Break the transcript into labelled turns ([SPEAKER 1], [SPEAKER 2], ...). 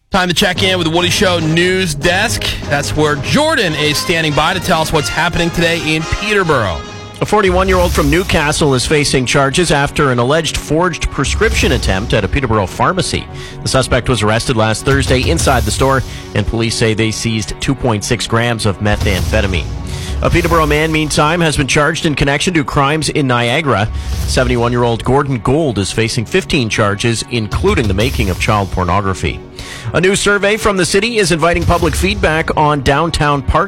[SPEAKER 1] Time to check in with the Woody Show News Desk. That's where Jordan is standing by to tell us what's happening today in Peterborough.
[SPEAKER 2] A 41-year-old from Newcastle is facing charges after an alleged forged prescription attempt at a Peterborough pharmacy. The suspect was arrested last Thursday inside the store, and police say they seized 2.6 grams of methamphetamine. A Peterborough man, meantime, has been charged in connection to crimes in Niagara. 71-year-old Gordon Gold is facing 15 charges, including the making of child pornography. A new survey from the city is inviting public feedback on downtown park